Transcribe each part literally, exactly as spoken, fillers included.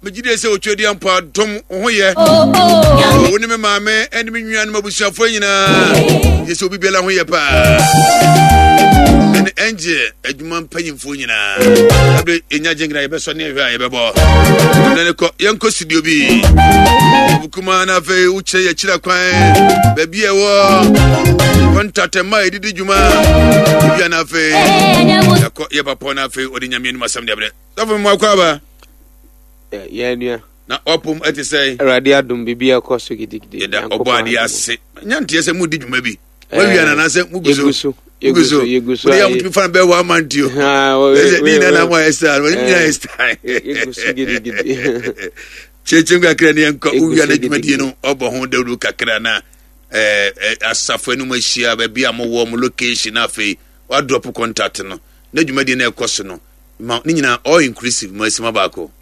megide se otwedi ampa dom ho ye woni me maame eni me nwan mabusuafo nyina yesi obi biela ho ye pa eni enje adwuma mpanyimfo nyina abe enya jengina ye beso ne hwa ye bebo nene ko yenko studio bi bukuma na fe uche ye kira kwan ba bi e wo contact ma edidi dwuma bi na fe yakọ ye ba pon na fe odi nyame ni masam de abre sofo mo akwa ba yeah yeah na opum ati say erade adum bibia koso gidigidi da obadi ase nyante ese mu di dwuma bi wa wi ana na se muguso yeguso yeguso we am to fan be wa mantio ha we na na mo estar we ni estar yeguso gidigidi chechenga kra ne enko wi ana dwuma di no obo ho dawdu kakra na eh asafo enu mahia ba bia mo wo mo location afi wa drop contact no na dwuma di na ekoso no ni nyina all inclusive masima baako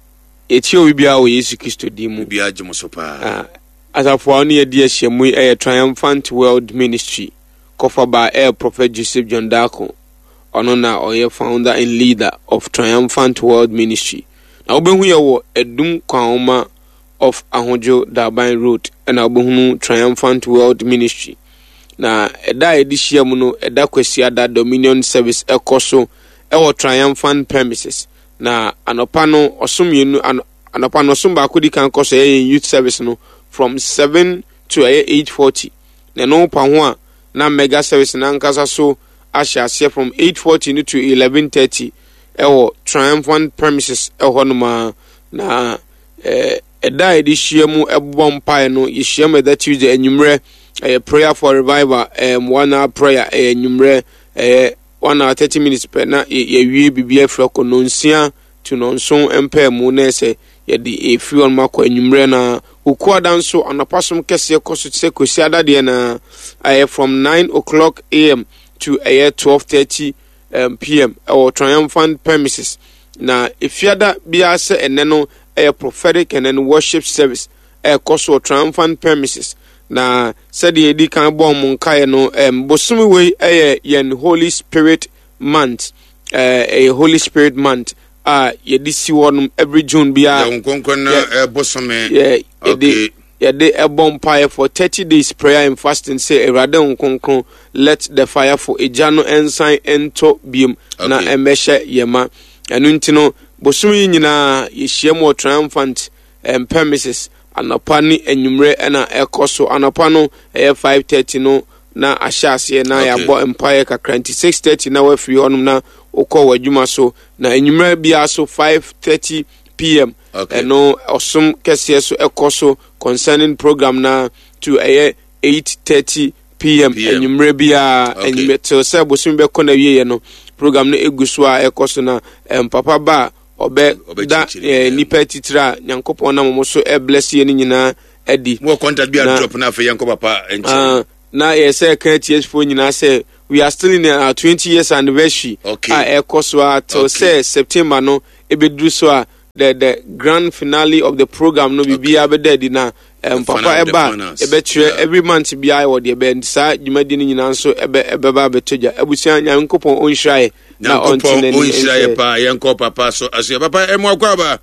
etio bibia wo Yesu Kristo di mu bibia gyemoso pa ah asafo ani edi ahyemu eh Triumphant World Ministry kofa ba eh Prophet Joseph John Dako ono na oye founder and leader of Triumphant World Ministry na obehu ye wo edum kwanoma of Ahojo Daban Road na obehu Triumphant World Ministry na eda edihia mu no eda kwasi ada Dominion Service ekoso ewo Triumphant Premises na anopa no osumyenu anopa no osum ba kodi kan koso ye youth service no from seven to eight forty na no pa ho a na mega service na nkasa so ahia from eight forty to eleven thirty ewo Triumphant Premises eho no ma na eh eda edihia mu ebom pai no yehia me that Tuesday anwumre eh prayer for revival um one hour prayer eh anwumre eh one hour thirty minutes per na ye wie bibia frako no nsia to no nso empa mu na se ye di e free on makwa anwumre na ukwa danso anapasom kese koso se kosi adade na eh from nine o'clock a m to eh twelve thirty um, p m or Triumphant Premises na ifiada bia se ene no eh prophetic and then worship service eh koso Triumphant Premises na said ye di kan bom nkae no em bosumi we eh yen Holy Spirit month eh a Holy Spirit month ah ye di si won every June bia ya nkonkon na bosome yeah okay ye di e bom fire for thirty days prayer and fasting say erade nkonkon let the fire for ejano ensign ento biem na emeshe yema enu ntino bosumi nyina ye hia Triumphant um, Premises anapa ni enwumre na ekoso anapa no eh five thirty no na ahyase na ya bo empire kakra nti six thirty na wa free honum na okọ wadwuma so na enwumre bia so five thirty p m okay. no osum kese so ekoso concerning program na to eh eight thirty p m enwumre bia enwumre till say bosum be kọ na wiye no program no eguso a ekoso na em papa ba obe da eh, nipa titira nyankopon na mo so e bless ye ni nyina edi mo contact bi a drop na fe yanko papa enchi ah na ye say kan T H four nyina say we are still in our twenty years anniversary okay. ah e koso till okay. say September no e be do so a the the grand finale of the program no be bia be dead na um, papa eba e be tire every month bia e wo de be sa dwumadi ni nyina so e be e be ba betoja abusia nyankopon onhirae na ontin onhirae pa yanko papa so aso papa e mo akwa ba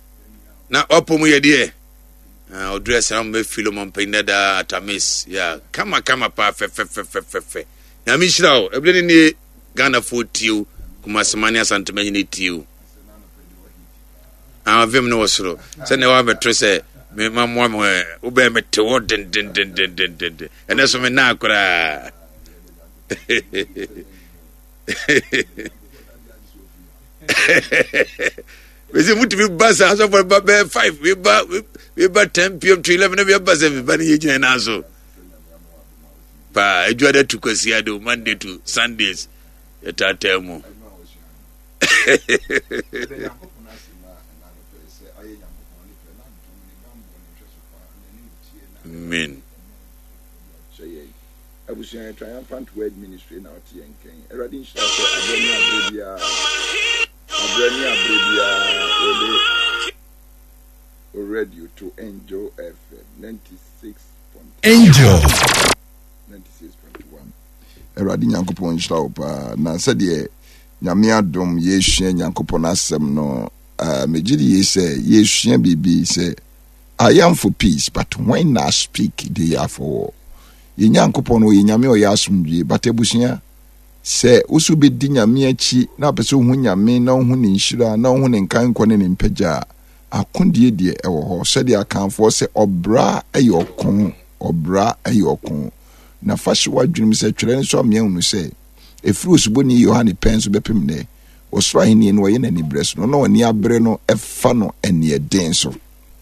na opom ye de ah odress am me Philemon Pineda Atamis ya kama kama pa fe fe fe fe fe na mi shirao e ble ni Ghana forty kuma semania santemanyi ni tiu ah vim no wasro se ne wa betro se me mamwa mo u be mete wo den den den den den den ene so me na akura we say mutu bi basa so for ba five we ba we ba ten p m to eleven we ba seven ba ni yegyina na so pa ejuada to kwasiade Monday to Sundays etata mu Amen. So yeah, I was saying Triumphant World Ministry now T N K. Already started Abrania Brabia, Abrania Brabia, already to Angel F M ninety-six point Angel ninety-six point one. Already Yankopon Shaupa. Na said ye, Nyamia Dom Yeshe Yankopon Asem no uh, mejiri say yesua bibi say I am for peace, but when I speak they are for war. Yenyankopon o yenyame o yasumdwe but ebusia say usu be di nyame achi na pese hu nyame na hu ne nhira na hu ne nkanko ne mpagya akondie die ewo ho se de akanfo se obra eyokon obra eyokon na fashi wadwunim se twere nso amehunu se efiri osuboni Yohane penso bepem ne osoro ahini no ye na ni breso no na oni abre no efa no ene den so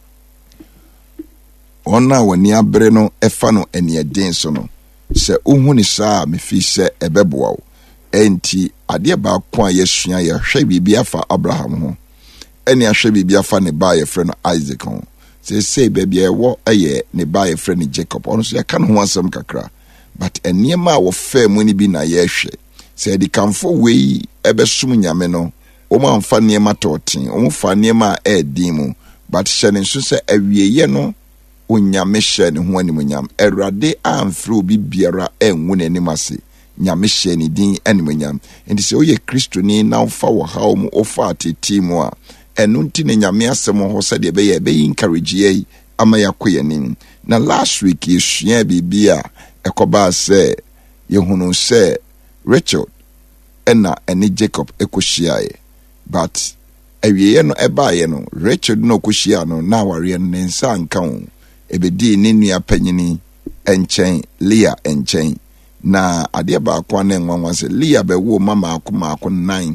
ona woni abre no efa no ene den so no se ohu ni saa me fi se ebeboa wo enti ade ba ko a yesua ye hwe bibia afa Abraham ho ene ahwe bibia afa ne ba ye frɛ no Isaac ho se se bibia wo eye ne ba ye frɛ no Jacob ono so yaka no ho asɛm kakra but eniema a wo fa mu ni bi na ye hwe se di kamfo wei ebesum nyame no o ma mfa niema totin o mfa niema e din mu but hyɛ ne nso sɛ awieye no onyame hyɛ ne ho animonyam Awurade amfrɛ obi biara enwu n'anim ase nyame hyɛ ne din animonyam enti sɛ oyɛ kristoni na ufa wɔ haw mu ofa ateti mu a ɛno nti ne nyame asɛm ho sɛ de bɛyɛ bɛyi encourage yi ama yakɔ yanim na last week yesua bibia ɛkɔba sɛ yehunu sɛ Rachel ena ene Jacob ekoshiae but awieye no ebaaye no Rachel no koshia no na aware no nsa anka ho ebedi ne nua panyini enchen Leah enchen na ade ba kwa na nwanwa se Leah be wo mama akoma akọ nine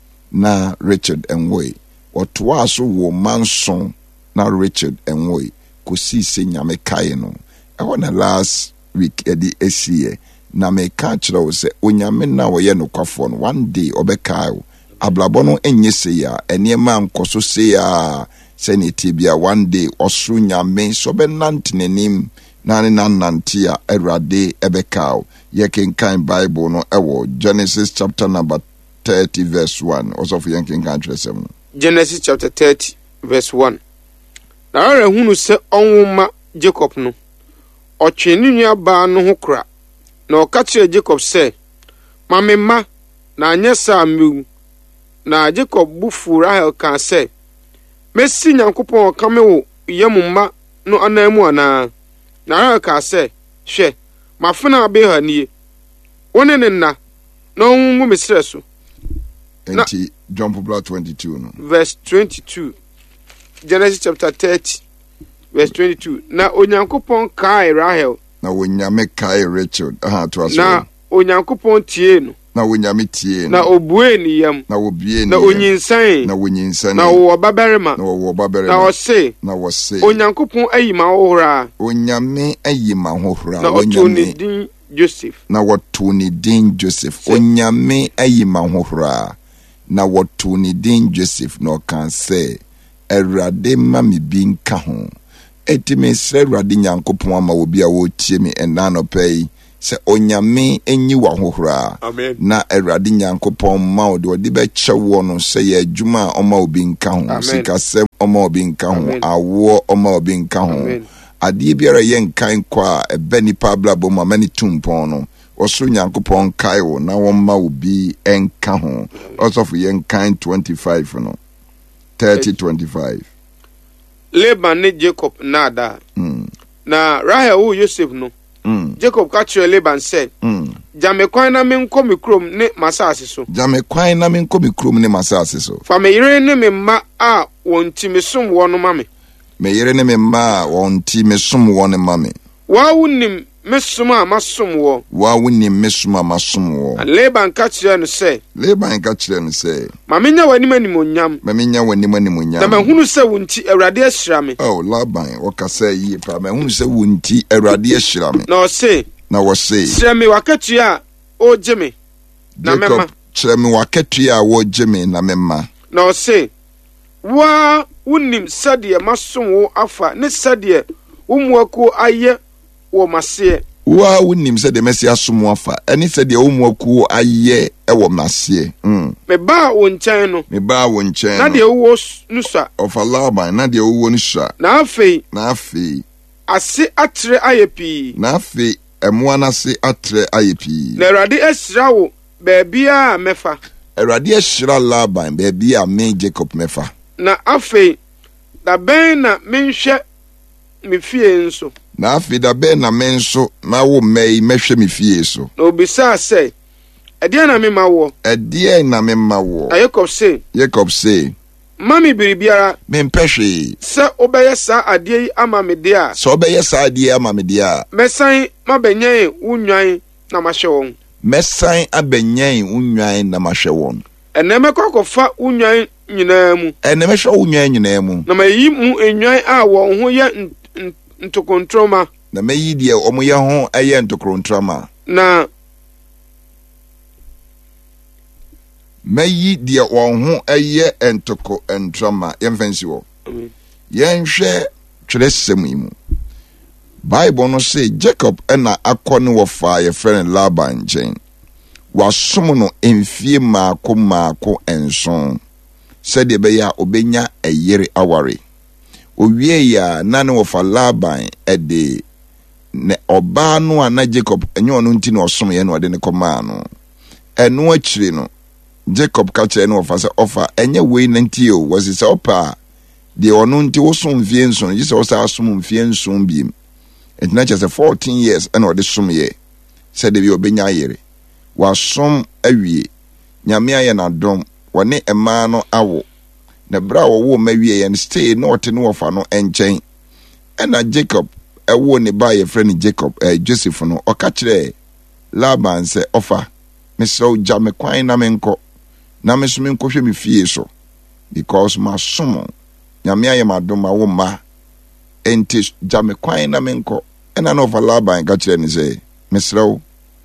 na Rachel enwoy otoa so wo manson na Rachel enwoy kosi se nyame kai no e na last week edi esie na me ka kire wo se onyame na wo ye no kwafo no one day obeka wo ablabo no enye se ya eniema nkoso se ya se ne tibia one day osru nyame so be nantenenim na ne nanante ya Awurade ebeka wo ye kenkan Bible no ewo Genesis chapter number thirty verse one also for yankin country seven Genesis chapter thirty verse one na ara hunu se onwoma Jacob no otwene nua ba no ho kra na oka kire Jacob se mamema na anyesa amu na Jacob bufu Rahel kan se mesi nyankopon okame wo yemuma no anamu ana na Rahel kan se hwe mafuna abeha nie wone ne na na onwu mesre so enti John Poplar twenty-two no verse twenty-two Genesis chapter thirty verse twenty-two na onyankopon kai Rahel na wonyame kai Rachel aha to aso na onyankopon tie no na wonyame tie no na obue ni yam na obie ni na onyinsan na wonyinsan na wo babarema na wo babarema na ose na wose onyankopon ayima hohora onyame ayima hohora na otoni din Joseph na wotoni din Joseph onyame ayima hohora na wotoni din Joseph no kan se Awurade ma me bi nka ho etime sre Awurade nyankopon ama obi a wo tie me ena no pay se onyame enyi wa hohora na Awurade nyankopon ma odi odi be chewo no se ye adwuma oma obi nka ho sika se oma obi nka ho awo oma obi nka ho ade biara ye nkan kwa ebe nipa blabo ma mani tumpon no oso nyankopon kai wo na wo ma obi enka ho also for ye nkan twenty-five no thirty twenty-five Laban ne Jacob nada mm. na Rahel wo Joseph no mm. Jacob ka kire Laban said mm. jame kwan na me nko me krom ne masase so jame kwan na me nko me krom ne masase so fa me yire ne me ma a wonti me som wo no ma me me yire ne me ma wonti me som wo ne ma me wa wunim me som a masom wo wa wunim me som a masom wo Laban ka kire no say Laban ka kire no say ma menya wanim animonyam ma menya wanim animonyam na ma hunu se wonti Awurade ahyira me oh Laban o ka say yi pa ma hunu se wonti Awurade ahyira me na o say na wo say hyira me wakatua o geme na mema hyira me wakatua wo geme na mema na o say wa wunim sade masom wo afa ne sade wo muaku aye wo mase wa wunim se de mesi asomo afa eni se de wo muaku aye e wo mase mm me ba wo nkyɛn no me ba wo nkyɛn na de wo nusa of Laban na de wo nusa na afei na afei ase atre aye pi na afei emo anase atre aye pi na Awurade asira wo baabia mefa Awurade ahyira Laban baabia me Jacob mefa na afei da bɛn na menhwɛ me fie nso na afei da bɛn na men nso ma wo mɛyi mɛhwɛ me fie so na obisa sɛ ɛdeɛ na me ma wo ɛdeɛ na me ma wo na Jacob sɛ Jacob sɛ ma me biribiara me mpɛhwe sɛ wobɛyɛ saa adeɛ yi ama me de a sɛ wobɛyɛ saa adeɛ ama me de a mɛsan mabɛnyɛn wo nnwan na mahyɛ wɔn mɛsan abɛnyɛn wo nnwan na mahwɛ wɔn ɛnɛ mɛkɔ akɔfa wo nnwan nyinaa mu ɛnɛ mɛhwɛ wo nnwan nyinaa mu na mayi mu nnwan a wɔn ho yɛ ntokontroma na mayi deɛ ɔmo yɛ ho ɛyɛ ntokontroma na mayi deɛ wɔn ho ɛyɛ ntoko ntroma yɛmfɛnsi wɔ yɛnhwɛ twerɛsɛm yi mu Bible no sɛ Jacob ɛna akɔ ne wɔfa yɛfrɛ no Laban nkyɛn wasom no mfie maako maako nson sɛdeɛ ɛbɛyɛ a obɛnya ɛyere aware owie ya na ne wɔfa Laban ɛde ne ɔbaa no a na Jacob ɛnyɛ ɔno nti na ɔsom yɛ no ɔde ne kɔmaa no ɛno akyire no Jacob ka kyerɛ no wɔfa sɛ ɔfa ɛnyɛ wei na nti o wɔsi sɛ ɔpa deɛ ɔno nti wosom mfie nson yi sɛ ɔsa asom mfie nson biem ɛtina kyerɛ sɛ fourteen years ɛna ɔde som yɛ sɛdeɛ bi ɔbɛnya ayere wasom awie nyame ayɛ n'adom wɔne ɛmaa no awo na bra wɔwo ma wie yɛn stay na ɔte no wɔfa no nkyɛn ɛna Jacob ɛwo ne ba yɛfrɛ no Jacob eh, Joseph no ɔka kyerɛ Laban sɛ ɔfa mesrɛ wo gya me kwan na menkɔ na me so menkɔhwɛ me fie so because masom nyame ayɛ m'adom ma wo ma enti gya me kwan na menkɔ ɛna na ɔfa Laban ka kyerɛ ne sɛ mesrɛ wo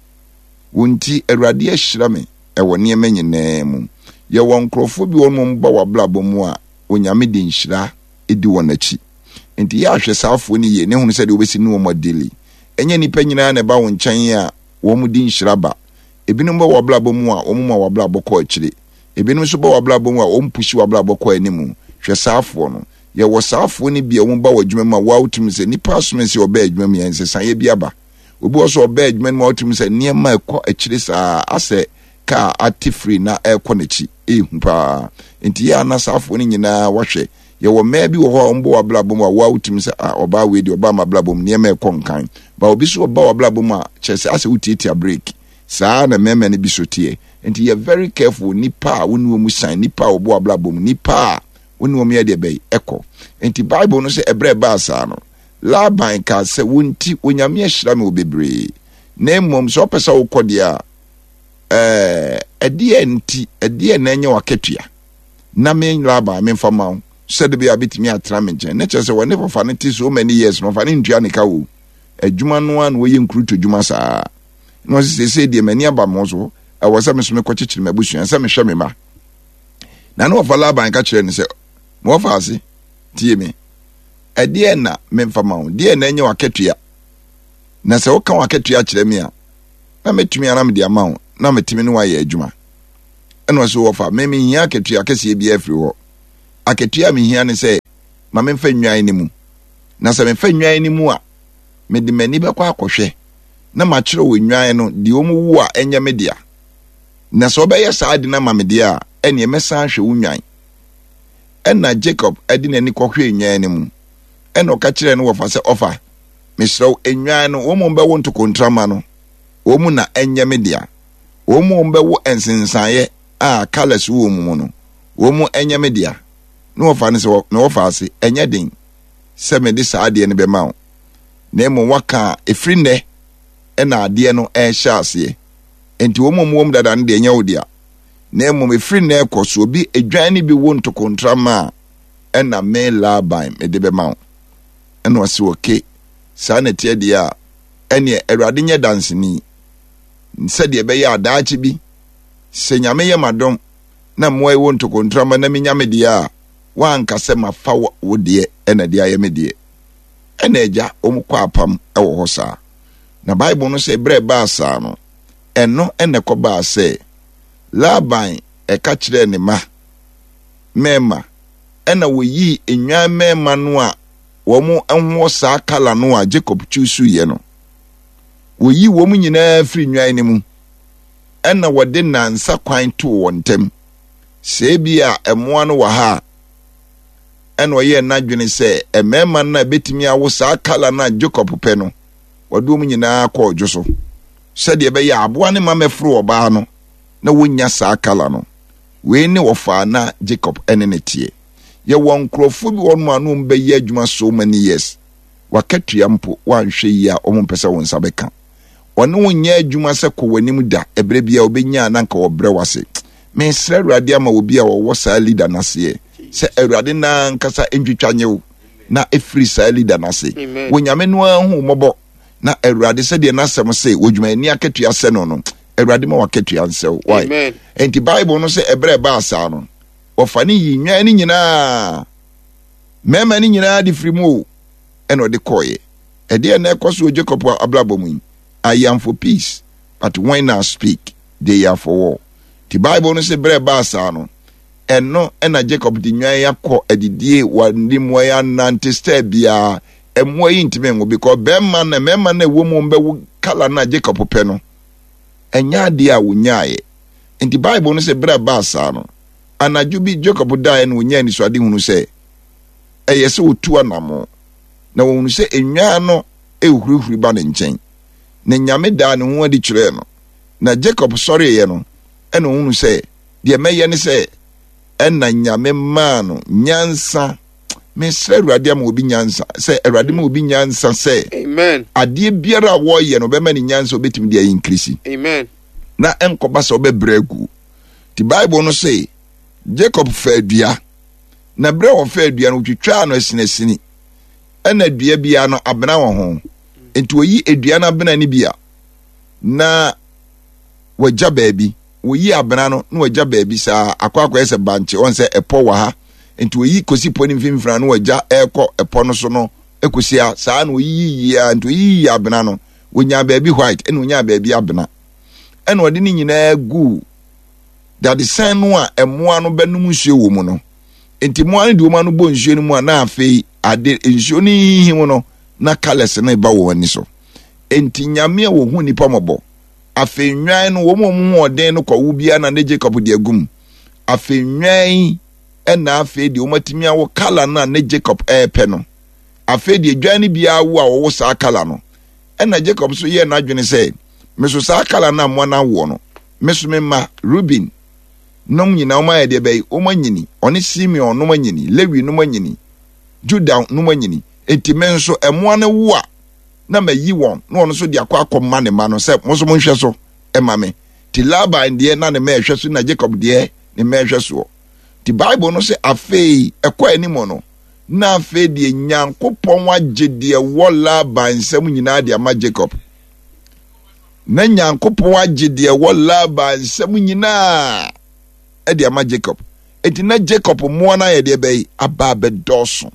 wo nti Awurade ahyira me ɛwɔ nneɛma nyinaa mu yɛwɔ nkurɔfo bi wɔn mu ba wabrabɔ mu a onyame de nhyira edi wɔn akyi enti yɛ ahwɛ saafoɔ ne yie ne hu sɛ de obesi ne wɔn adeli ɛnyɛ nipa nyinaa na ba wo nkyɛn a wɔn mu di nhyira ba ebinom ba wabrabɔ mu a wɔn mu wabrabɔ kɔ akyire ebinom nso ba wabrabɔ mu a wɔn pushi wabrabɔ kɔ anim hwɛ saafoɔ no yɛwɔ saafoɔ ne bi a wɔn ba wɔ adwuma mu a wɔawotum sɛ nipa asome sɛ ɔbɛ adwuma mu yɛn sɛ san yɛ bi aba obi wɔ so ɔbɛ adwuma mu a wɔawotum sɛ nneɛma ɛkɔ akyire saa asɛ ka ate free na ɛkɔ n'akyi ehu paa nti yɛ ana saafoɔ no nyinaa wɔhwɛ yɛwɔ mmaa bi wɔ hɔ a wɔn bɔ wabrabɔ mu a wɔawotum sɛ a ɔbaa wei deɛ ɔbaa ma wabrabɔ mu nneɛma ɛkɔ nkan ba obi so ɔbaa wabrabɔ mu a kyerɛ sɛ asɛ wotietia break saa na mmarima no bi so teɛ nti yɛ very careful nipa a wɔne wɔn mu san nipa a ɔbɔ wabrabɔ mu nipa a wɔne wɔn yɛ deɛ bɛyi ɛkɔ nti Bible no sɛ ɛbrɛ baa saa no Laban ka sɛ wonti onyame ahyira me wɔ bebree na mmom sɛ ɔpɛ sɛ wokɔ deɛ a ɛɛ ɛdeɛ nti ɛdeɛ na ɛnyɛ wakatua na me Laban me mfa ma wo sɛde bi abetimi atra me nkyɛn ne kyerɛ sɛ wɔne fafa ne ti so many years no fa ne ntua ne ka wo adwuma no a na wɔyɛ nkruto adwuma saa na wɔsɛ sɛ deɛ mani aba mo so ɛwɔ sɛ me so me kɔkyekyere m'abusua sɛ mehwɛ me ma na ne wɔfa Laban ka kyerɛ ne sɛ mo wɔfa ase tie me ɛdeɛ na me mfa ma wo deɛ na ɛnyɛ wakatua na sɛ woka wakatua kyerɛ me a na metumi ana me de ama wo na metimi ne wayɛ adwuma ɛna wɔsɛ wɔfa me me hia akatua kɛseɛ bi afiri hɔ akatua me hia ne sɛ ma me mfa nnwan ne mu na sɛ me mfa nnwan ne mu a me de mani bɛkɔ akɔhwɛ na ma kyerɛ wɔ nnwan no de ɔmo wu a ɛnyɛ me dea na sɛ ɔbɛyɛ saa de na ma me dea a ɛne mɛsan hwɛ wo nnwan ɛna Jacob ɛde n'ani kɔhwɛ nnwan ne mu ɛna ɔka kyerɛ no wɔfa sɛ ɔfa mesrɛ wo nnwan no wɔn mu bɛwo ntokontrama no wɔn mu na ɛnyɛ me dea wɔn mu bɛwo nsensaeɛ a colours wɔ mu no wɔn mu ɛnyɛ me dea na wɔfa ne sɛ na wɔfa ase ɛnyɛ den sɛ me de saa adeɛ no bɛma wo na emu waka efiri nnɛ ɛna adeɛ no ɛhyɛ aseɛ enti wɔn mu wɔm dada no deɛ ɛnyɛ wo dea na emu efiri nnɛ kɔ so obi edwan ne bi wo ntokontrama a ɛna me Laban me de bɛma wo ɛna ɔsi oke saa na tie deɛ a ɛne Awurade nyɛ danseni sɛdeɛ ɛbɛyɛ adaakye bi sɛ nyame yɛ madom na mmoa ɛwɔ ntokontrama na menya me deɛ a wanka sɛ mafa wo deɛ ɛna deɛ ayɛ me deɛ ɛna agya ɔmo kɔ apam ɛwɔ hɔ saa na Bible no sɛ brɛ baa saa no ɛno ɛna kɔ baa sɛ Laban ɛka kyerɛ ne ma mɛma ɛna woyi nnwan mɛma no a wɔn ɛho saa kala no a Jacob choose yɛ no woyi wɔn nyinaa firi nnwan ne mu ɛna wɔde nansa kwan to wɔn ntam sɛ bi a ɛmoa no wɔ ha ɛna ɔyɛ n'adwene sɛ ɛmɛɛma no a betumi awo saa kala na Jacob pɛ no wɔde mu nyinaa kɔ ɔdwo so sɛdeɛ ɛbɛyɛ aboa ne ma mɛforo ɔbaa no na wonya saa kala no wei ne wɔfaa na Jacob ɛne ne tie yɛwɔ nkurɔfo bi wɔn a no mbɛyɛ adwuma so many years wakatua mpo wanhwɛ yi a ɔmo mpɛ sɛ wɔn nsa bɛka ɔne wo nyɛ adwuma sɛ kɔ w'anim da ɛbrɛ bia obɛnya nanka wɔbrɛ wase mesrɛ Awurade ama obi a wɔwɔ saa leader n'aseɛ sɛ Awurade na nkasa entwitwa nyew na efiri saa leader n'ase wonyame no ahu mɔbɔ na Awurade sɛ deɛ n'asɛm sɛ wodwumani akatua sɛ no no Awurade ma wakatua nsɛw why enti Bible no sɛ ɛbrɛ ba asa no wɔfa ne yi nwan ne nyinaa mɛma ne nyinaa de firi mu o ɛna ɔde kɔɛ ɛdeɛ na ɛkɔ so Jacob abrabɔ mu I am for peace but when I speak they are for war. The Bible no say brɛ ba asa no ɛno ɛna Jacob de nwan yakɔ adidie wandi moya nante step bia ɛmoa yi ntime ngo because bɛma na mɛma na ɛwɔ mu mbɛ kala na Jacob pɛ no ɛnya ade a wonyae nti Bible no say brɛ ba asa no anadwo bi Jacob dae no wonya ni so ade hunu sɛ ɛyɛ sɛ otu anamo na wɔn sɛ enwa no ehurihuri ba ne nkyɛn na nyame da ne ho adi kyerɛ no na Jacob sɔre yɛ no ɛna hunu sɛ deɛ mɛyɛ ne sɛ ɛna nyame maa no nyansa mesrɛ Awurade ama obi nyansa sɛ Awurade ma obi nyansa sɛ amen adeɛ biara a wɔyɛ no bɛma ne nyansa obetumi de ayi increase amen na ɛnkɔba sɛ ɔbɛbrɛ agu the Bible no sɛ Jacob fa adua na brɛ wɔ fa adua no twitwa no asinesini ɛna dua bia no abena wɔ ho enti oyi adua no abena ni bia na wagya baabi oyi abena no na wagya baabi saa akwa akwa ɛsɛ banche on sɛ ɛpɔ wɔ ha enti oyi kosi pɔ ne mfimfira no wagya ɛkɔ ɛpɔ no so no ekosi a saa na oyi yi a enti oyi abena no wonya baabi white ɛna wonya baabi abena ɛna ɔde ne nyinaa gu dade san no a ɛmoa no bɛnum nsuo wɔ mu no enti moa no de woma no bɔ nsuo no mu a na afei ade nsuo no hihim no na kales na ba wɔ ani so enti nyame a wɔ hu nipa mɔbɔ afei nwan no wɔ mu ɔden no kɔwo bia na ne Jacob de agum afei nwan ɛna afei de woma timi awo kala na ne Jacob ɛpɛ no afei de dwan ne bia wo a wɔwɔ saa kala no ɛna Jacob so yɛ na adwene sɛ meso saa kala na mo na wo no meso me ma Reuben nom nyina oma yɛ de bɛyi oma nyini ɔne Simeon nom nyini Lewi nom nyini Judah nom nyini enti men so ɛmoa ne wo a na mayi wɔn na ɔno so de akɔ akɔma ne ma no sɛ mo so mo nhwɛ so ɛma me ti Laban deɛ na ne ma ɛhwɛ so na Jacob deɛ ne ma ɛhwɛ so ti Bible no sɛ afei ɛkɔ anim no na afei deɛ Nyankopɔn agye deɛ wɔ Laban nsɛm nyinaa de ama Jacob na Nyankopɔn agye deɛ wɔ Laban nsɛm nyinaa ɛde ama Jacob enti na Jacob mmoa na yɛ deɛ bɛyi aba bɛdɔso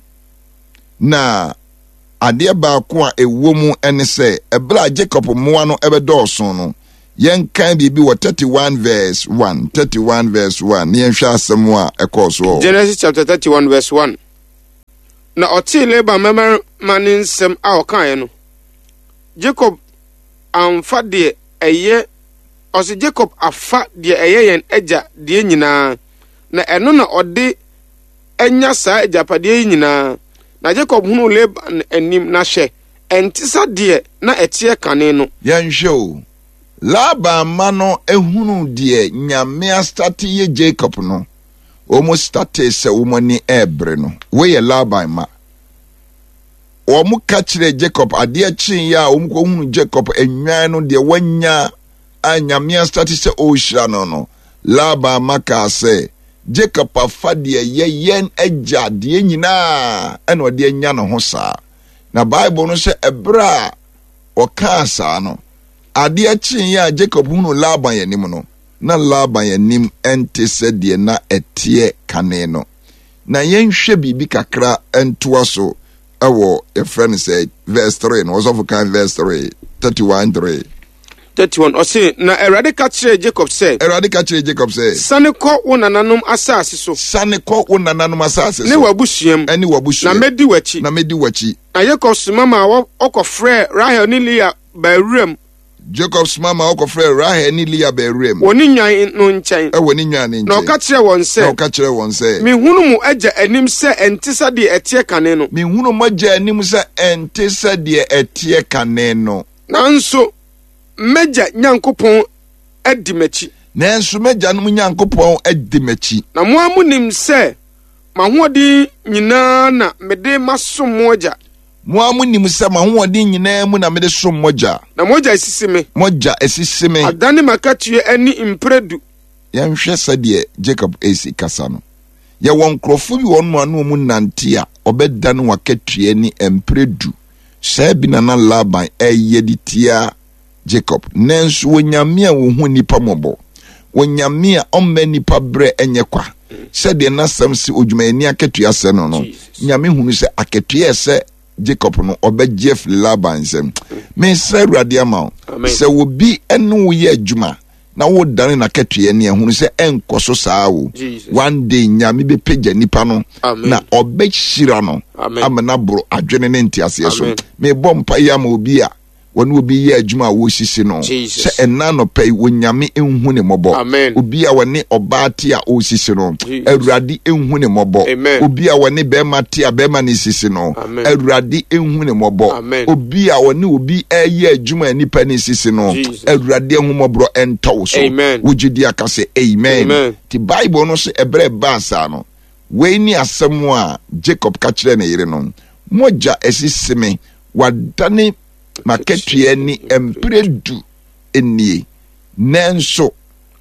na adeɛ baako a ɛwɔ mu ɛne sɛ ɛbla Jacob mmoa no ɛbɛdɔso no yɛnkan biribi wɔ thirty-one verse one thirty-one verse one ne yɛnhwɛ asɛm a ɛkɔɔ so Genesis chapter thirty-one verse one na ɔtee Laban mɛmɛma ne nsɛm a ɔkaeɛ no Jacob amfa deɛ ɛyɛ ɔsɛ Jacob afa deɛ ɛyɛ yɛn agya deɛ nyinaa na ɛno na ɔde anya saa agyapadeɛ yi nyinaa na Jacob hunu Laban anim na hwɛ ɛnte sa deɛ na ɛteɛ kane no yɛnhwɛ o Laban ma no ehunu deɛ nyame astarte ye Jacob no omo starte sɛ omo ni ɛbre no we yɛ Laban ma omo ka kyerɛ Jacob adeɛ kyen ya omo ko hunu Jacob enwan no deɛ wanya a nyame astarte sɛ o hyira no no Laban ma ka sɛ Jacob afa deɛ yɛ yɛn agya deɛ nyinaa ɛna ɔde anya no ho saa na Bible no sɛ ɛbra ɔka saa no adeɛ kyen ya Jacob hunu Laban yanim no na Laban yanim ente sɛ deɛ na ɛteɛ kane no na yɛnhwɛ bibi kakra entoa so ɛwɔ a friend said verse three no also kan verse three thirty-one three thirty-one ɔse na Awurade ka kyerɛ Jacob sɛ Awurade ka kyerɛ Jacob sɛ sane kɔ wo nananom asase so sane kɔ wo nananom asase so ne wabusuam ɛne wabusuam na medi wachi na medi wachi na Jacob soma ma ɔkɔfrɛ Rahel ne Leah bawuram Jacob's mama okofre Rahel ni Leah berem. Woni nwan no nkyɛn. E woni nwan ne nkyɛn. Na ɔka kyerɛ wɔn sɛ. Na ɔka kyerɛ wɔn sɛ. Me hunu mu agya anim sɛ ɛnte sɛ deɛ ɛteɛ kane no. Me hunu mu agya anim sɛ ɛnte sɛ deɛ ɛteɛ kane no. Nanso megya Nyankopɔn adi m'akyi. Nanso megya no Nyankopɔn adi m'akyi. Na mo amunim sɛ mahoɔden nyinaa na mede masom mo agya. Mo amunim sɛ mahoɔden nyinaa mu na mede som mogya. Na mogya esisi me. Mogya esisi me. Adane makatue ani impredu. Yɛnhwɛ sɛ deɛ Jacob esi kasa no. Yɛ wɔn nkrɔfo bi wɔn mu anu mu nante a ɔbɛda no wakatue ani impredu. Sɛ bi na na Laban ɛyɛ di tia Jacob. Nanso wonyame a wo hu nipa mɔbɔ. Wonyame a ɔmma nipa brɛ ɛnyɛ kwa. Sɛ deɛ nasɛm si odwumayɛni akatua sɛ no no. Nyame hunu sɛ akatua sɛ Jacob no obegye fili Laban nsem. Me sɛ Awurade ama wo. Sɛ obi ɛno wo yɛ adwuma na wo dane na katua ne ehunu sɛ ɛnkɔ so saa wo. One day Nyame be pagya nipa no na obehyira no. Amana boro adwene ne ntiase so. Me bɔ mpa ya ma obi a wonu obi yɛ adwuma a wo sisi no. Sɛ ɛna no pɛ wo Nyame enhu ne mɔbɔ. Obi a wone ɔbaate a o sisi no. Awurade enhu ne mɔbɔ. Obi a wone bɛma te a bɛma ne sisi no. Awurade enhu ne mɔbɔ. Obi a wone obi ɛyɛ adwuma nipa ne sisi no. Awurade enhu mɔbɔ ɛntɔw so. Wogidi aka sɛ amen. Ti Bible no se ebre baasa no. We ni asɛm a Jacob ka kyerɛ ne yere no. Mogya esisi me wadane makatue ni empredu enie. Nanso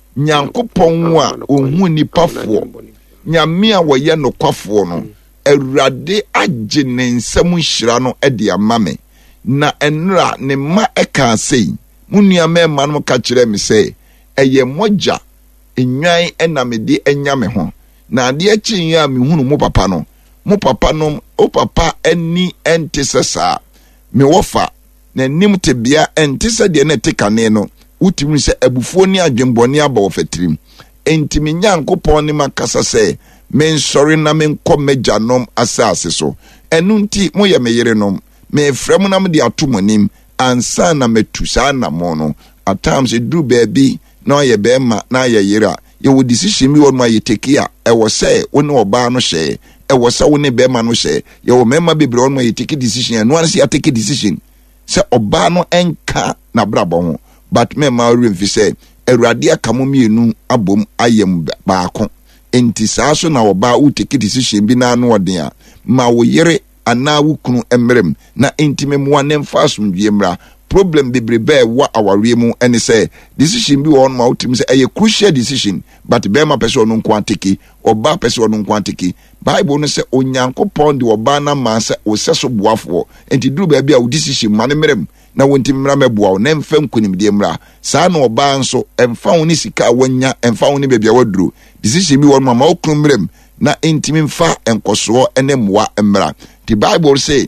Nyankopɔn a ohun nipafoɔ Nyame a wɔyɛ nokwafoɔ no Awurade agye ne nsɛm hyira no de ama me na enra ne ma ɛka sei munua mɛma no ka kyerɛ me sɛ ɛyɛ mogya enwan ɛna me de anya me ho na ade akyi a me hunu mo papa no mo papa no o papa ani ente sesa me wofa na nim te bia ente sɛ de na te kane no utimi sɛ abufuo ni adwembɔne aba wo fatirim enti me Nyankopɔn ne makasa sɛ men sorry na men kom megyanom asase so enu nti mo ye me yerenom me frem na me de atomonim ansa na metu saa na mo no at times it do baby na ye bema na ye yera ye wo decision mi won ma ye take ya e wo say wo ne oba no hye e wo say wo ne bema no hye ye wo mema bebre won ma ye take decision no an say take decision say oba no enka na brabo ho but me ma remfi say Awurade aka mo mienu abom ayem baako enti saa so na oba wo take decision bi na no odin a ma wo yere ana wo kunu emrem na enti me mo anem fasum wiemra problem bebrebe wa aware mu ene say decision bi won ma wo tim say eye crucial decision but be ma person no nko atiki oba person no nko atiki Bible no say Onyankopɔn de oba na ma say wo seso boafo enti duru ba bia wo decision ma ne mrem na wonti mra meboa wo na mfam kunim de mra saa na oba nso emfa wo ni sika wanya emfa wo ni bebia waduro decision bi won ma wo kunu mrem na intimi mfa enkoso ene moa mra the Bible say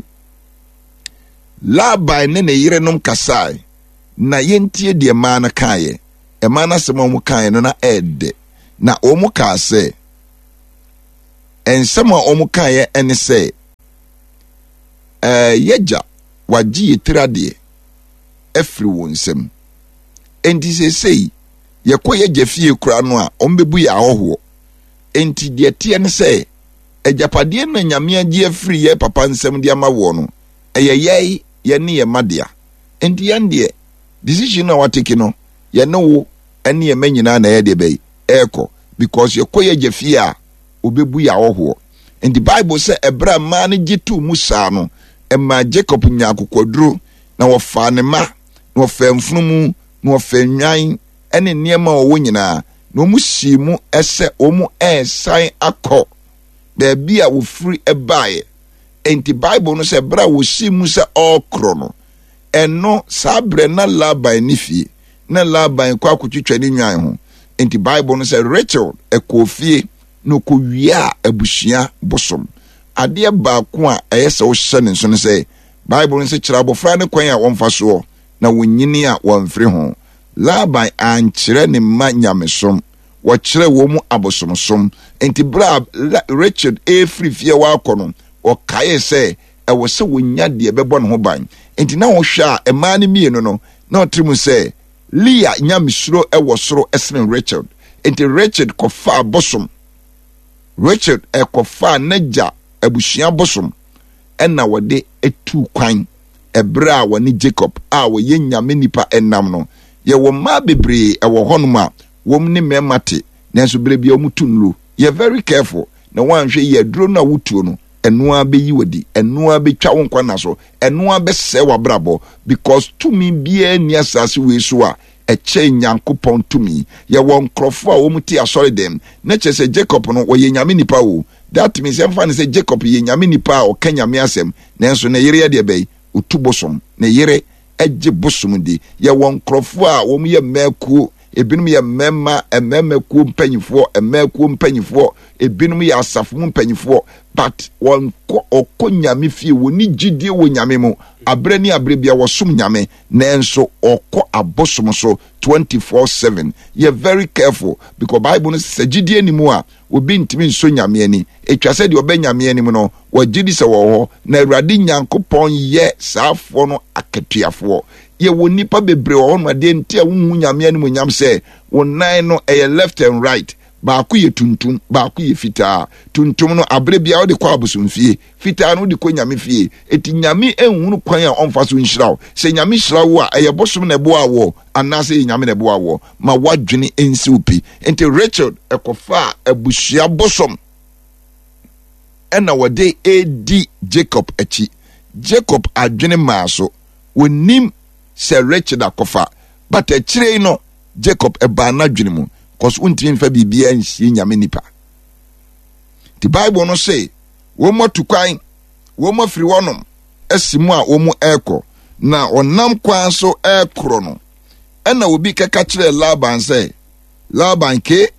Laban ne ne yerenom kasai na yentie de ma na kae e ma na sema mu kae no na ede na omu ka se ensema omu kae ene se eh yeja wagye yitrade efri wonsem enti se sei yekoye jafie kura no a ombebu ya ahoho enti de tie ne se ejapade na Nyame agye afri ye papa nsem de ama wo no eyeyei ye ne ye madea enti yande decision na wateki no ye ne wo ene ye manyina na ye de bai eko because yekoye jafie a obebu ya ahoho enti Bible say ebra ma ne gitu musa no ema Jacob nya akokoduro na wofa ne ma na wofa mfunumu na wofa nwan ene niema wo nyina na omu simu ese omu ensan akọ baabi a wo free ebae enti Bible no se bra wo simu se okro no eno sabre na Laban ni fie na Laban kwa akotwetwa ni nwan ho enti Bible no se Rachel ekofie no ko wia abusua bosom ade ba ko a eyese wo hye ne so ne se Bible no se kira abofra ne kwan a wonfa so na wonyini a wonfre ho Laban ankyere ne ma nyamesom wo kyere wo mu abosomsom enti bra Richard e free fie wa akono o kae se e wo se wonya de bebo ne ho ban enti na wo hwa e ma ne mienu no na ɔtiri say Leah nyamisuro ewo soro esene Rachel enti Rachel kofa bosom Rachel e kofa naja abusua bosom ena wode etu kwan ebra a woni Jacob a wo ye nyame nipa enam no ye wo ma bebre e wo honum a wom ne memate nanso brebia omutu nlo ye very careful na wanhwe ye duro na wutuo no enoa be yi wadi enoa be twa wo nkwa na so enoa be se wabrabo because to me bia ni asase we so a eche nyankopon to me ye won krofo a wo muti asori dem na chese Jacob no wo ye nyame nipa wo that means emfa ne say Jacob ye nyame nipa o kanyame asem nanso na yere de be utu bosom na yere eje bosom di ye won krofo a wo mu ye makuo ebinum ye memma ememakuo mpanyifo emmakuo mpanyifo ebinum ye asafo mpanyifo but won okonyame fie woni gidie wo nyame mu abre ni abre bia wo som nyame nanso okọ abosom so twenty-four seven ye very careful because Bible says gidie ni mu a obi ntimi nso nyame ani etwa se de obanyame ani mu no wagidi se wo ho na Awurade Nyankopon ye saafo no akatuafo ye woni pa bebre wo no de ntia wo hu nyame ani mu nyam se wo nan no e left and right ba ku ye tuntum ba ku ye fitaa tuntum no abre bia wo de kwa abosomfie fitaa no de ko nyame fie eti nyame enhunu kwan a onfa so nhiraw se nyame hirawo a eye bosom na bo awo anase nyame na bo awo ma wadwene ensi upi enti Rachel ekofa abusua bosom ena wode edi Jacob achi Jacob adwene maaso wonim se Rachel akofa but achire no Jacob eba na dwene mu cause untin fa bibia nsi nyame nipa. The Bible no say wo mo tukwan wo mo firi wonom asimu a wo mo eko na onam kwan so ekro no ena obi keka kire Laban say Laban ke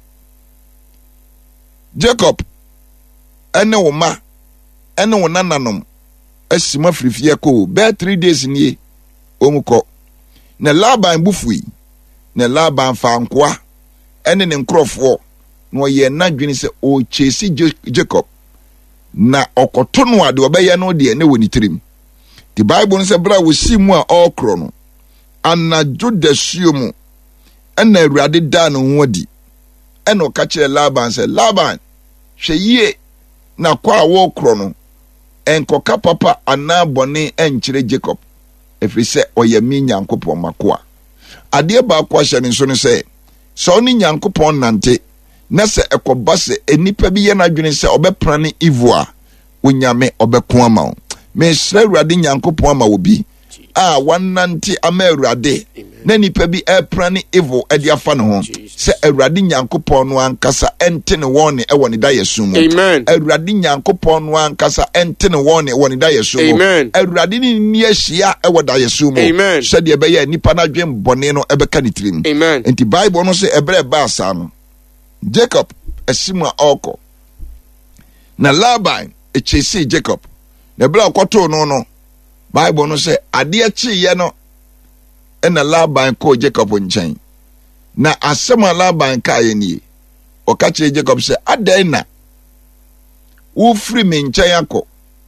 Jacob ene wo ma ene wo nananom asimu afirifie ko be three days nie omuko na Laban bufui na Laban fa nkwa ene ne nkrofo no ye na dwene se o chesi Jacob na okoto no ade obeye no de ne woni tirim. The Bible no se bra wo simu a okro no anajo da suomu ena Awurade da no ho adi ena o ka kire Laban se Laban hwe yie na kwa wo okro no enkoka papa anabone enkire Jacob efiri se oye mi Nyankopon makoa ade ba kwa hye ne nso ne se so ni Nyankopon nante na se ekoba se enipa bi ye na dwene se obeprane ivoa onyame obeko ama wo me sra Awurade Nyankopon ama wo bi a wanante ama Awurade na nipa bi eprane ivo edi afa ne ho se Awurade Nyankopon no ankasa ente ne wone e woni da yesu mu Awurade Nyankopon no ankasa ente ne wone woni da yesu mu Awurade ni ni ahia e woda yesu mu se de be ye nipa na dwen bone no ebeka ne tirim enti Bible no se ebre ba asa no Jacob asimu a oko na Laban echesi Jacob na bla kwato no no Bible no say ade achi ye no ena Laban ko Jacob nchen na asema Laban ka ye ni o ka che Jacob say adan na wo free me nchen akọ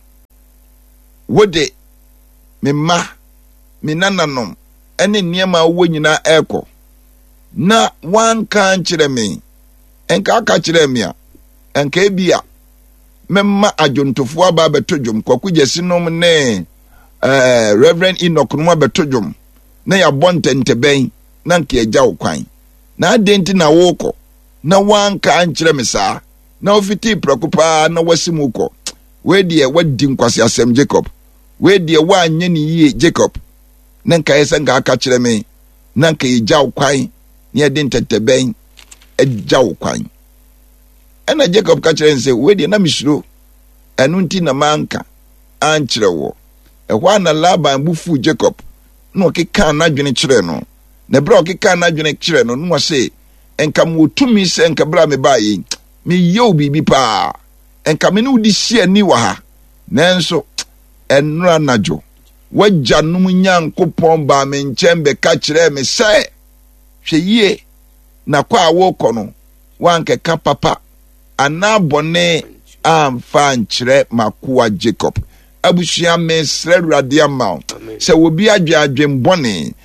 wode me ma me nananom ene niema wo nyina ekọ na wan kan kire me enka aka kire me a enka ebia memma ajontofo aba betojom kwaku jesinom ne Uh, Reverend Enoch no betojom na ya bontente ben na nke eja okwan na adenti na woko na wanka ankire me saa na ofiti prekopa na wasimuko we die wadi nkwase asem Jacob we die wanye ni yie Jacob na nka yesa nga aka kire me na nke eja okwan na adentente ben eja okwan ena Jacob ka kire nse we die na misuro enu nti na manka ankire wo ehwa na Laban bufu Jacob no keka na dwene kire no na bra keka na dwene kire no no se enka motumi se enka bra me bae me yew bibi pa enka me no di hia ni wa ha nanso enra najo wagya num Nyankopon ba me nchembe ka kire me se hwe yie na kwa wo kọ no wanke ka papa anabone amfa nkyere makoa Jacob abushia mesre Awurade ama se obi adwe adwen bone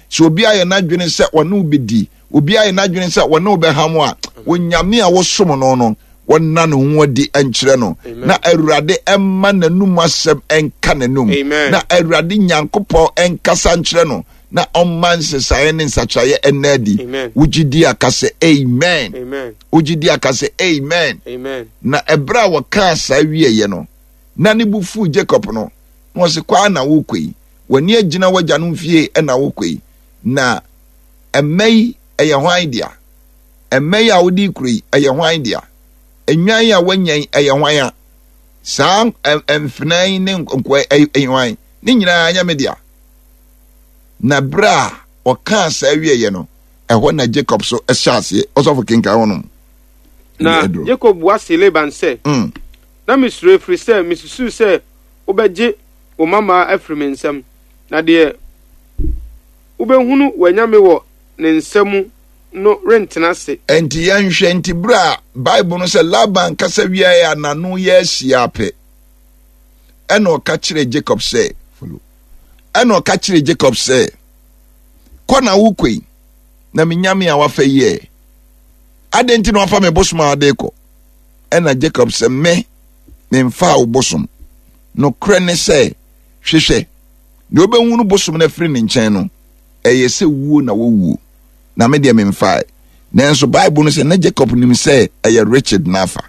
so obi ayɛ n'adwene sɛ ɔne wo bɛdi obi ayɛ n'adwene sɛ ɔne wo bɛham a wonyame a wosom no no wɔnna ne ho adi nkyerɛ no na Awurade ɛma n'anum asɛm ɛnka n'anum na Awurade Nyankopɔn ɛnkasa nkyerɛ no na ɔmma nsesaeɛ ne nsakyerɛeɛ ɛnna adi wogyidi aka sɛ amen wogyidi aka sɛ amen na ɛberɛ a wɔkaa saa wieɛ no na ne bufu Jacob no na wɔse kwaa na wokɔi w'ani agyina wagya no mfie ɛna wokɔi na ɛmɛ yi ɛyɛ hwan dea ɛmɛ yi a wodi kuro yi ɛyɛ hwan dea enwan a wanyan ɛyɛ hwan a saa mfenan ne nkwa ɛyɛ hwan ne nyinaa anya me dea na bra ɔka saa wieɛ no ɛhɔ na Jacob so ɛhyɛ aseɛ ɔsɔfo kenka ho no na Jacob wase Laban sɛ mm. na mesuro efiri sɛ mesusu sɛ wobɛgye wo mama afiri me nsam na deɛ wobɛhunu wanyame wɔ ne nsam no rentena se enti yɛnhwɛ enti bra Bible no sɛ Laban kasa wiaɛ a nano yɛ ahyia apɛ ɛna ɔka kyerɛ Jacob sɛ follow ɛna ɔka kyerɛ Jacob sɛ kɔ na wokɔi na menyame a wafa yie adenti na wafa me bosom a ade kɔ ɛna Jacob sɛ me memfa wo bosom no korɛ ne sɛ hwehwɛ ne obɛhunu bosom na firi ne nkyɛn no ɛyɛ sɛ wuo na wɔwuo na me deɛ memfa nanso Bible no sɛ na Jacob nim sɛ ɛyɛ Richard nafa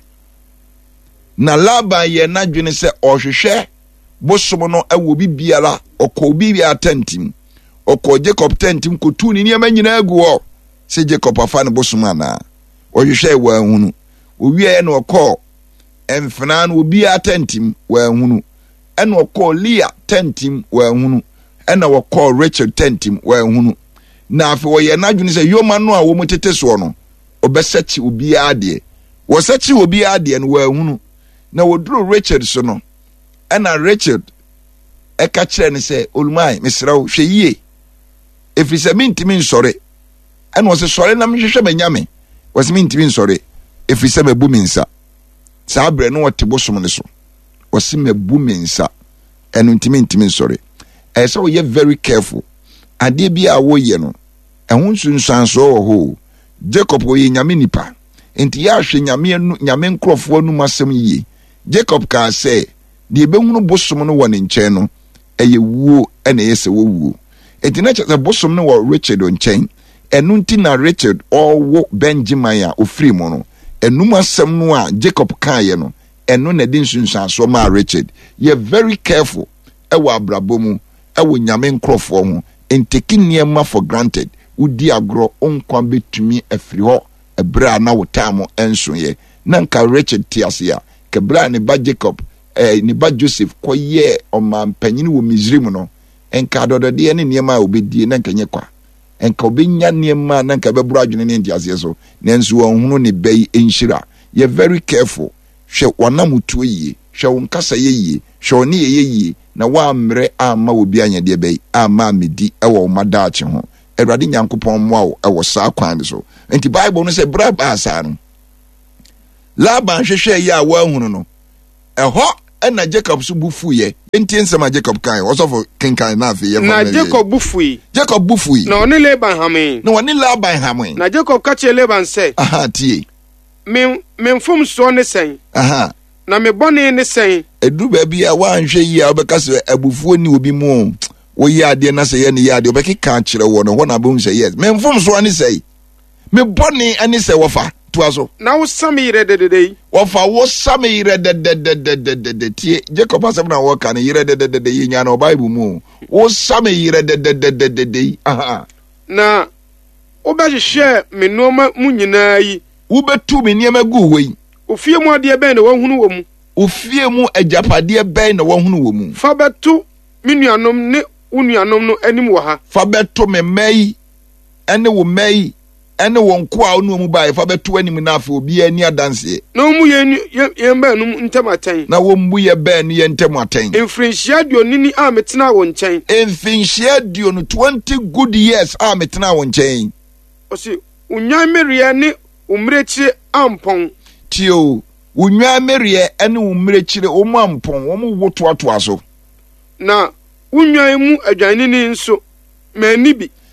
na Laban yɛ n'adwene sɛ ɔhwehwɛ bosom no ɛwɔ bibiara ɔkɔ bibiara tentim ɔkɔ Jacob tentim kotu ne nneɛma nyinaa agu hɔ sɛ Jacob afa ne bosom ana ɔhwehwɛ wɔ ahunu owie na ɔkɔ ɛmfena no obiara tentim wɔ ahunu ɛna ɔkɔ Leah tentim wɔ ahunu ɛna wɔkɔ Richard tentim wɔ ahunu na afei wɔyɛ n'adwene sɛ yoma no a wɔn tete soɔ no ɔbɛsɛkyi obiara deɛ wɔsɛkyi obiara deɛ no wɔ ahunu na wɔduru Richard so no ɛna Richard ɛka kyerɛ ne sɛ olumai mesrɛ wo hwɛ yie ɛfiri sɛ mentimi nsɔre ɛna ɔsɛ sɔre na mehwehwɛ manyame wɔsɛ mentimi nsɔre ɛfiri sɛ mabu me nsa saa berɛ no wɔte bosom ne so wɔsɛ mabu me nsa ɛno ntimi ntimi nsɔre ɛyɛ sɛ woyɛ very careful adeɛ bi a woyɛ no ɛho nsunsuansoɔ wɔ hɔ Jacob wɔyɛ nyame nipa enti yɛahwɛ nyame nyame nkurɔfoɔ no masɛm yie Jacob kaa sɛ deɛ ɛbɛhunu bosom no wɔ ne nkyɛn no ɛyɛ wuo ɛna ɛyɛ sɛ wɔwuo enti na kyerɛ sɛ bosom no wɔ Richard nkyɛn ɛno nti na Richard ɔwɔ Benjamin a ofiri mu no ɛnum asɛm no a Jacob kaeɛ no ɛno na ɛde nsunsuansoɔ maa Richard yɛ very careful ɛwɔ abrabɔ mu ɛwɔ nyame nkurɔfoɔ ho nteki nneɛma for granted wodi agorɔ onkwa betumi afiri hɔ ɛbrɛ a na wo time ɛnsoyɛ na nka Richard te ase a kɛbrɛ ne ba Jacob eh, ne ba Joseph kɔyɛ ɔman panyin wɔ Misraim no enka dɔdɔdeɛ ne nneɛma a obedie na nka nye kwa enka obenya nneɛma na nka bɛbura adwene ne ntiase so nanso wɔn hunu ne bɛyi enhyira yɛ very careful hwɛ wɔnam tuo yie hwɛ wɔn kasa yɛ yie hwɛ wɔn ne yɛ yie na wɔammerɛ ama obi anyɛdeɛ bɛyi ama amedi ɛwɔ wɔn madaakye ho Awurade Nyankopɔn mmoa wo ɛwɔ saa kwan so enti Bible no sɛ bra ba asa no Laban hwehwɛ yɛ a wɔahunu no ɛhɔ ɛna Jacob so bufuye enti nsɛm a Jacob kan ɔsɔfo kenkan na afei yɛ na Jacob bufuyi Jacob bufuyi na ɔne Laban hamen na ɔne Laban hamen na Jacob ka kyerɛ Laban sɛ aha tie me me mfom so ne sɛn aha na me bɔne ne sɛn edu baabi a wanhwɛ yi a ɔbɛka sɛ abufuo ni obi mu wo yi ade na sɛ yɛ ne yɛ ade ɔbɛkeka kyerɛ wɔ no hɔ na bɛhu sɛ yes me mfom so ne sɛn me bɔne ani sɛ wɔfa tuaso na wo same yire dedede wɔfa wo same yire dededededede tie Jacob asɛm na wɔka ne yire dededede yi nya na Bible mu wo same yire dedededede aha na wobɛhwehwɛ me nneɛma mu nyinaa yi wobɛtu me nneɛma gu hɔ yi ofie mu adeɛ bɛn na wɔhunu wɔ mu ofie mu agyapadeɛ bɛn na wɔhunu wɔ mu fa bɛto me nuanom ne wo nuanom no anim wɔ ha fa bɛto me mɛyi ɛne wo mɛyi ɛne wɔn ko a ɔno mu bae fa bɛto anim na afɛ obi ani adanseɛ na wɔn mu yɛn yɛn baanum ntɛm atɛn na wɔn mu yɛ baanu yɛn ntɛm atɛn mfirinhyia aduonini a metena wɔn nkyɛn mfirinhyia aduonu twenty good years a metena wɔn nkyɛn ɔsi unwan mmereɛ ne ummerekyire ampɔn tio unwan mmereɛ ɛne ummerekyire wɔn ampɔn wɔn wo toatoa so na unwan mu adwanini nso mani bi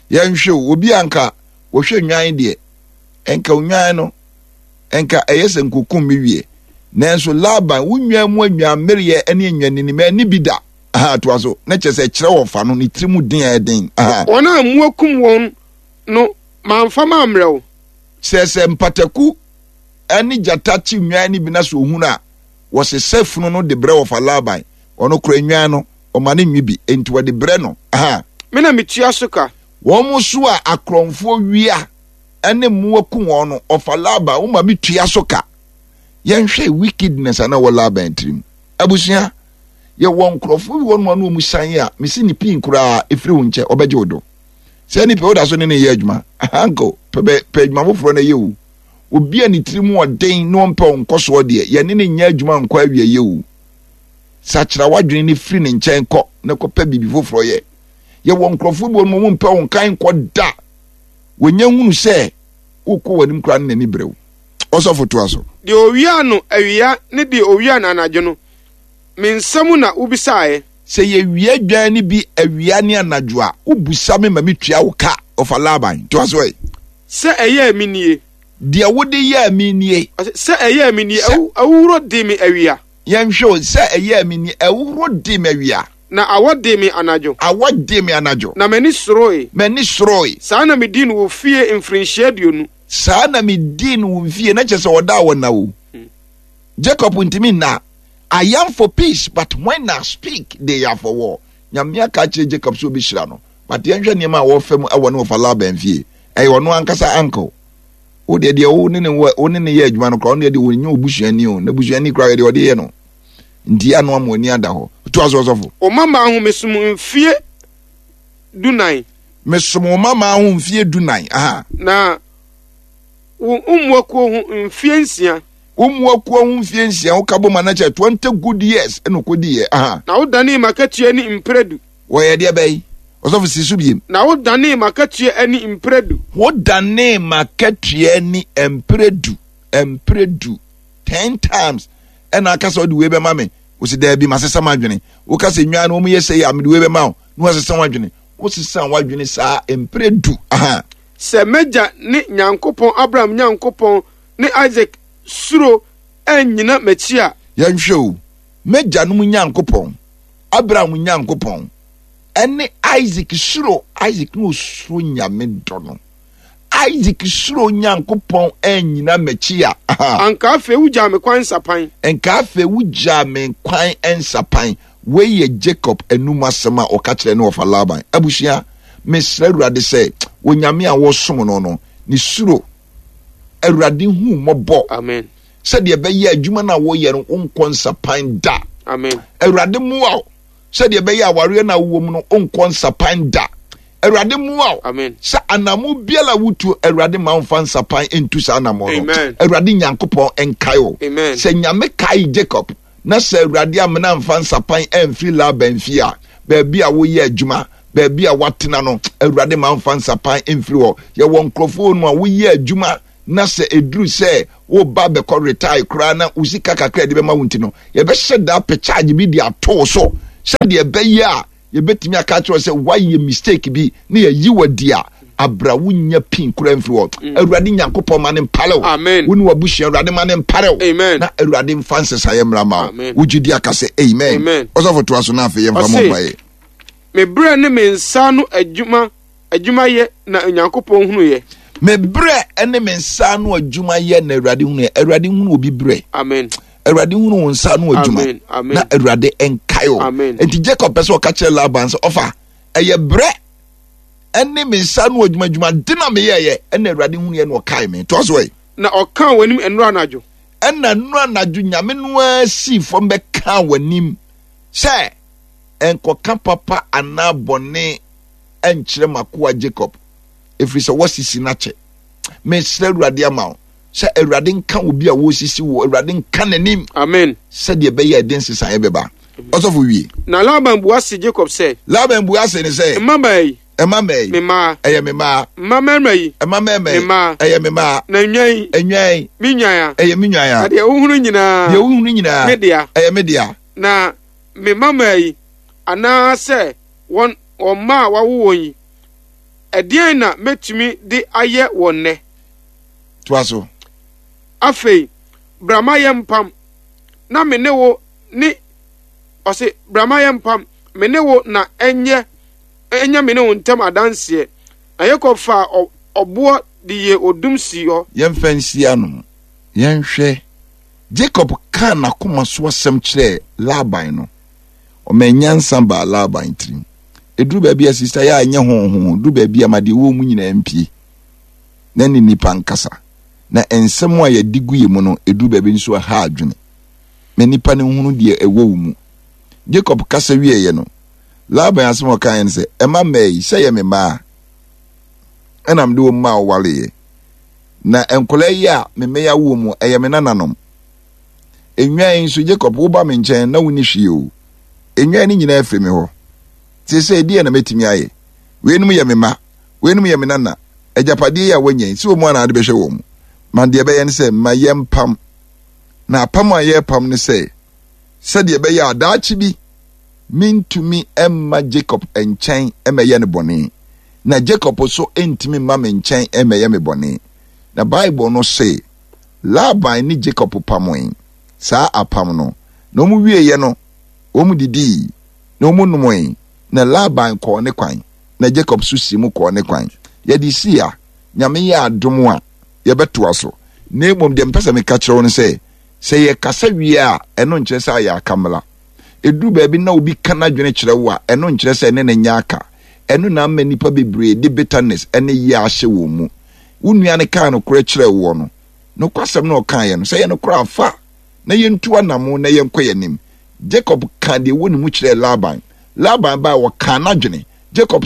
yɛnhwɛ obi anka wɔhwɛ nwan deɛ enka nwan no enka ɛyɛ sɛ nkokum me wie nanso Laban wonwan mu anwan mmereyɛ ɛne anwanini ma ni bi da aha to aso na kyɛ sɛ kyerɛ wɔ fa no ne tiri mu den ɛden aha wɔn a muakum wɔn no manfa ma amrɛw sɛ sɛ mpataku ɛne gyata chi nwan ni bi na so ohunu a wɔsesɛ funu no de brɛ wɔ fa Laban ɔno kora nwan no ɔma ne nwi bi enti wɔde brɛ no aha me na metua so ka wɔn mo so a akrɔmfo wia ɛne muakum wɔn no ɔfa Laban wo ma metua so ka yɛnhwɛ wickedness ana wɔ Laban tirim abusua ye won krofo bi won no mu san a mesi ni pin kura efiri wo nche obegye wodo se ni pe woda so ne ne ye adwuma anko pe pe adwuma moforo na ye wu obi ani tirimu oden no mpe onkoso de ye ne ne nya adwuma nkwa awie ye wu sachira wadwene ne firi ne nchen kɔ ne kɔ pe bibi foforo ye ye won krofo bi won mu mpe onkan kɔ da wonya hunu se ukɔ wanim kura ne ni brew osofo to aso de owia no awia ne de owia na anadwo no mensamu na ubisae se ye wie dwan ni bi awia ne anadwo a ubusa me ma metua wo ka of Laban to aso e se eye minie de wode ye minie se eye minie awuro de me awia yɛnhwɛ se eye minie awuro de me awia na awode me anadwo awode me anadwo na mani soroi mani soroi saa na me din wo fie mfrinhia aduonu saa na me din wo fie na kyɛ sɛ wɔda wo na wo Jacob ntimi na I am for peace, but when I speak, they are for war. Nyamia kache Jacob so bi shira no. But yenhwe niema wo fam awo no fa Laban fie. Eh ono ankasa uncle. O de de o ne ne o ne ne ye adwuma no kra on de de onye obusuani o. Na busuani kra de o de ye no. Ndi anu amoni ada ho. To aso sofo. O mama hu mesum mfie dunan. Mesum mama hu mfie dunan. Aha. Na wo umwako hu mfie nsia. Umwakuwa umfie nsia ukabo manacha twenty good years eno kodi ye aha na wodane makatue ni impredu wo ye de bay osofu sisu biem na wodane makatue ani impredu wodane makatue ni impredu impredu ten times ena akasa odi we be mame wo si da bi masesa madwene wo kasa nwa na omu yese ya amde we be ma wo no asesa wadwene wo sesa wadwene saa impredu aha se meja ni Nyankopon Abraham Nyankopon ni Isaac suro enyina machia yanhwe meja no Nyankopon Abraham Nyankopon ene Isaac suro Isaac no suro nyame do no Isaac suro Nyankopon enyina machia anka afa wugya me kwan sapan enka afa wugya me kwan ensapan we ye Jacob enuma sema o ka kire no of Laban abushia mesra Awurade se onyame a wo som no no ni suro Awurade hu mobo amen said ye be ye adwuma na wo ye no onkonsa pan da amen Awurade muwa said ye be ye aware na wo mu no onkonsa pan da Awurade muwa amen sa anamu biala wutu Awurade ma onfa nsapan entu sa anamu no Awurade Nyankopon enkayo amen se nyame kai Jacob na se Awurade amena nfa nsapan emfiri Laban fia ba bia wo ye adwuma ba bia watena no Awurade ma onfa nsapan emfiri wo ye won krofo no a wo ye adwuma na se edru se wo ba be ko retire kra na usika kakra de be ma wunti no ye be sheda pe charge bi di ato so se de be ya ye betimi aka tro se why ye mistake bi na ye yi wadi a abra wunya pin kra mfiri wo Awurade Nyankopon ma ne mpale wo woni wabushi Awurade ma ne mpare wo na Awurade mfanse sa ye mra ma wujidi aka se amen osofo to aso na afa ye mfa mo bae me bre ne me nsa no adwuma adwuma ye na Nyankopon hunu ye me bre ene me nsa no adwuma ye na Awurade hunu Awurade hunu obi bre amen Awurade hunu won nsa no adwuma na Awurade enkayo enti Jacob pese o ka kire Laban so ofa eye bre ene me nsa no adwuma adwuma dina me ye ye ene Awurade hunu ye no kai me to so e na okan wanim enro anadwo ena no anadwo nyame no asi fom be ka wanim se enkoka papa anabone enkyere makoa Jacob efiri se wasisi na che me sra Awurade ama se Awurade nka obi a wosisi wo Awurade nka nanim amen se de be ye den sisa ye beba osofo wie na Laban buase Jacob se Laban buase ne se mamai emamai mema eye mema mamai emamai mema eye mema na nwan enwan minwan eye minwan de ohunu nyina de ohunu nyina media eye media na me mamai ana se won o ma wawo yi ɛdeɛn na metumi de ayɛ wɔ nnɛ toa so afei brama yɛ mpam na me ne wo ni ɔse brama yɛ mpam me ne wo na ɛnyɛ ɛnyɛ me ne wo ntam adanseɛ na yɛkɔfa ɔboɔ de yɛ odum si hɔ yɛmfa nsia no yɛnhwɛ Jacob ka na koma so asɛm kyerɛ Laban no ɔmanya nsa ba Laban tirim eduru baabi a sister ya anya honhon du baabi a made wo mu nyina mpie na ni nipa nkasa na ensɛm a yɛdi gu yɛ mu no eduru baabi nso a ha adwene me nipa ne hunu de ɛwɔ wo mu Jacob kasa wie ye no Laban asɛm ɔka yɛn sɛ ɛma mai sɛ yɛ me ma ɛnam de wo ma wale ye na enkola yi a me me ya wo mu ɛyɛ me nananom enwan nso Jacob wo ba me nkyɛn na wo ni hwie o enwan ni nyina afiri me hɔ ti sɛ die na metimi aye we num yɛ me ma we num yɛ me nana agyapade ya wanyen si wo mu ana ade behwɛ wo mu man de bɛyɛ ne sɛ ma yɛmpam na apam a yɛpam ne sɛ sɛ de bɛyɛ adaachi bi mintumi emma Jacob enkyɛn emɛyɛ ne bɔne na Jacob so entimi ma me nkyɛn emɛyɛ me bɔne na Bible no say Laban ni Jacob pamoin saa apam no na omu wieye no omu didi na omu numoin na Laban kɔ ne kwan na Jacob so si mu kɔ ne kwan yɛde si a nyame yɛ adom a yɛbɛtoa so na emom de mpɛsɛ me ka kyerɛw no sɛ sɛ yɛ kasa wie a ɛno nkyerɛ sɛ ayɛ akamla edu baabi na obi kana dwene kyerɛw a ɛno nkyerɛ sɛ ne ne nya aka ɛno na ama nipa bebree de bitterness ɛne yɛ ahye wɔ mu wonua ne kan no kora kyerɛ wo no no kwasɛm no kan yɛ no sɛ yɛ no kora afa na yɛntu anamo na yɛnkɔ yɛnim Jacob kan de wo ne mu kyerɛ Laban Laban ba wɔ kan adwene Jacob